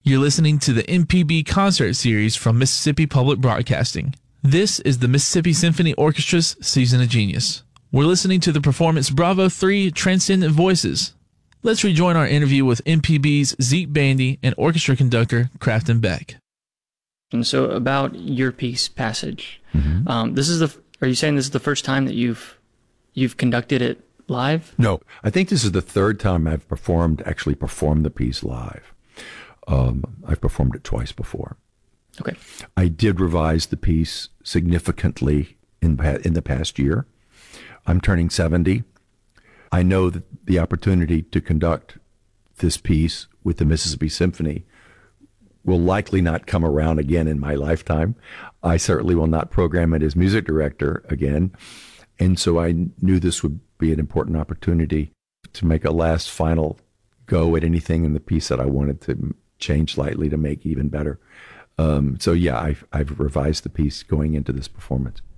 You're listening to the MPB concert series from Mississippi Public Broadcasting. This is the Mississippi Symphony Orchestra's Season of Genius. We're listening to the performance Bravo 3 Transcendent Voices. Let's rejoin our interview with MPB's Zeke Bandy and orchestra conductor Crafton Beck. And so about your piece, Passage, Mm-hmm. Are you saying this is the first time that you've conducted it live? No, I think this is the third time I've actually performed the piece live. I've performed it twice before. Okay. I did revise the piece significantly in the past year. I'm turning 70. I know that the opportunity to conduct this piece with the Mississippi Symphony will likely not come around again in my lifetime. I certainly will not program it as music director again. And so I knew this would be an important opportunity to make a last final go at anything in the piece that I wanted to change slightly to make even better. So yeah, I've revised the piece going into this performance.